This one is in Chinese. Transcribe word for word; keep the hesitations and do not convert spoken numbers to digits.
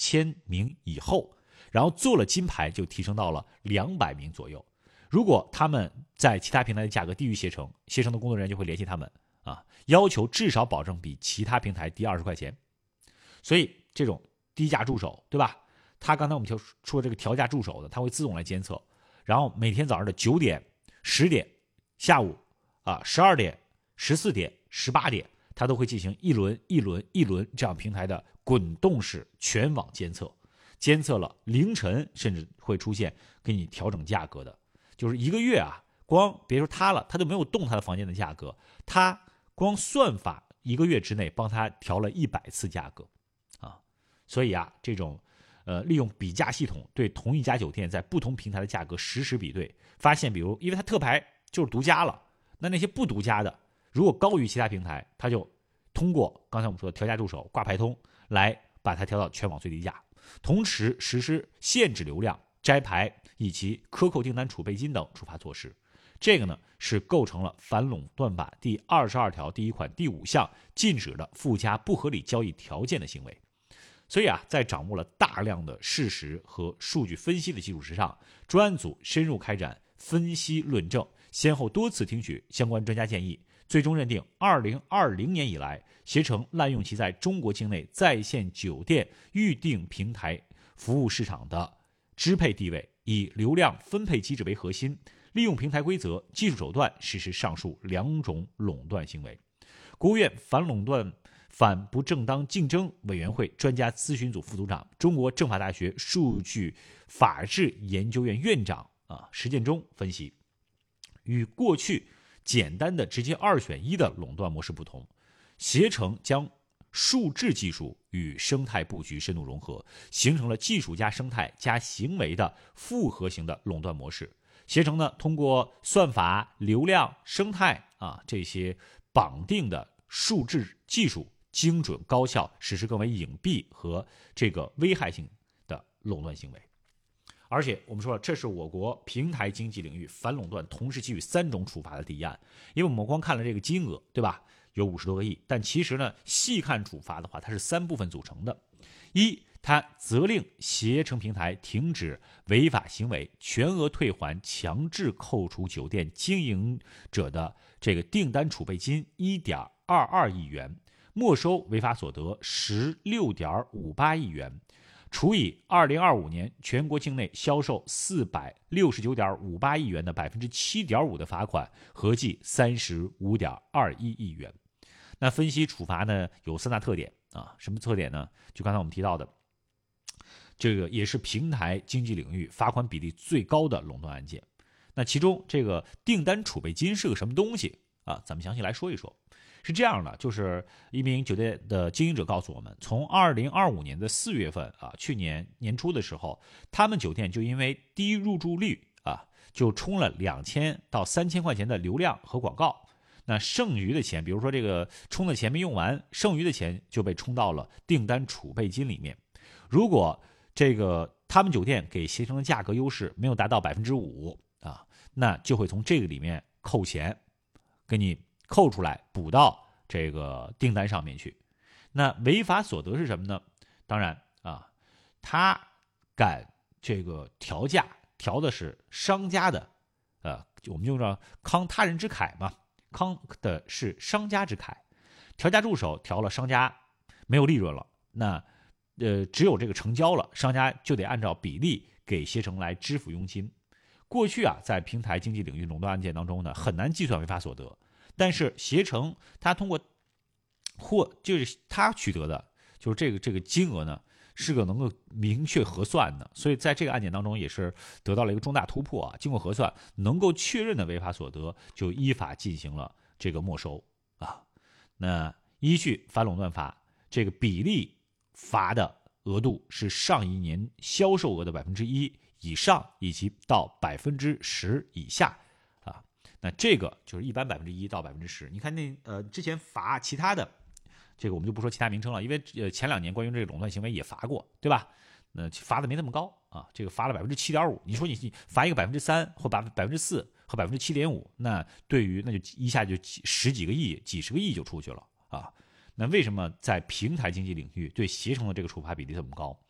千名以后，然后做了金牌就提升到了两百名左右。如果他们在其他平台的价格低于携程，携程的工作人员就会联系他们啊，要求至少保证比其他平台低二十块钱。所以这种低价助手，对吧？他刚才我们说这个调价助手的，他会自动来监测，然后每天早上的九点、十点、下午啊十二点、十四点、十八点，它都会进行一轮一轮一轮这样平台的滚动式全网监测，监测了凌晨甚至会出现给你调整价格的，就是一个月啊，光别说他了，他就没有动他的房间的价格，他光算法一个月之内帮他调了一百次价格啊，所以啊，这种呃利用比价系统对同一家酒店在不同平台的价格实时比对，发现比如因为它特牌就是独家了，那那些不独家的如果高于其他平台，他就通过刚才我们说的调价助手挂牌通来把它调到全网最低价，同时实施限制流量、摘牌以及克扣订单储备金等处罚措施。这个呢是构成了反垄断法第二十二条第一款第五项禁止的附加不合理交易条件的行为。所以啊，在掌握了大量的事实和数据分析的基础之上，专案组深入开展分析论证，先后多次听取相关专家建议，最终认定二零二零年以来，携程滥用其在中国境内在线酒店预订平台服务市场的支配地位，以流量分配机制为核心，利用平台规则、技术手段实施上述两种垄断行为。国务院反垄断反不正当竞争委员会专家咨询组副组长、中国政法大学数据法治研究院院长啊石建中分析，与过去简单的直接二选一的垄断模式不同，携程将数字技术与生态布局深度融合，形成了技术加生态加行为的复合型的垄断模式。携程呢，通过算法、流量、生态啊这些绑定的数字技术，精准高效，实施更为隐蔽和这个危害性的垄断行为。而且我们说了，这是我国平台经济领域反垄断同时给予三种处罚的第一案。因为我们光看了这个金额，对吧？有五十多个亿，但其实呢，细看处罚的话，它是三部分组成的。一，它责令携程平台停止违法行为，全额退还强制扣除酒店经营者的这个订单储备金一点二二亿元，没收违法所得十六点五八亿元，除以二零二五年全国境内销售四百六十九点五八亿元的百分之七点五的罚款，合计三十五点二一亿元。那分析处罚呢，有三大特点啊，什么特点呢？就刚才我们提到的，这个也是平台经济领域罚款比例最高的垄断案件。那其中这个订单储备金是个什么东西啊？咱们详细来说一说。是这样的，就是一名酒店的经营者告诉我们，从二零二五年的四月份啊，去年年初的时候，他们酒店就因为低入住率啊，就充了两千到三千块钱的流量和广告。那剩余的钱，比如说这个充的钱没用完，剩余的钱就被充到了订单储备金里面。如果这个他们酒店给携程的价格优势没有达到百分之五啊，那就会从这个里面扣钱，给你扣出来补到这个订单上面去。那违法所得是什么呢？当然啊，他敢这个调价，调的是商家的，呃，我们就叫慷他人之慨嘛，慷的是商家之慨。调价助手调了，商家没有利润了，那呃只有这个成交了，商家就得按照比例给携程来支付佣金。过去啊，在平台经济领域垄断案件当中呢，很难计算违法所得。但是携程它通过或就是它取得的就是这个这个金额呢，是个能够明确核算的，所以在这个案件当中也是得到了一个重大突破啊。经过核算能够确认的违法所得，就依法进行了这个没收啊。那依据反垄断法，这个比例罚的额度是上一年销售额的百分之一以上，以及到百分之十以下。那这个就是一般百分之一到百分之十。你看那呃之前罚其他的，这个我们就不说其他名称了，因为呃前两年关于这个垄断行为也罚过，对吧？那罚的没那么高啊，这个罚了百分之七点五。你说你你罚一个百分之三或百百分之四和百分之七点五，那对于那就一下就几十几个亿、几十个亿就出去了啊。那为什么在平台经济领域对携程的这个处罚比例这么高？